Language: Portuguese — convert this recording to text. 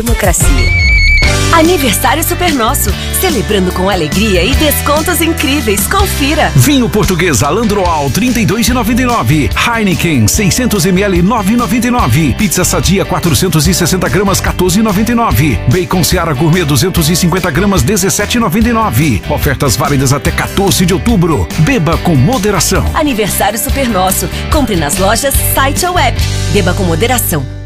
democracia. Aniversário Super Nosso, celebrando com alegria e descontos incríveis. Confira. Vinho português Alandroal 32,99. Heineken 600 ml 9,99. Pizza Sadia 460 gramas 14,99. Bacon Seara Gourmet 250 gramas 17,99. Ofertas válidas até 14 de outubro. Beba com moderação. Aniversário Super Nosso. Compre nas lojas, site ou app. Beba com moderação.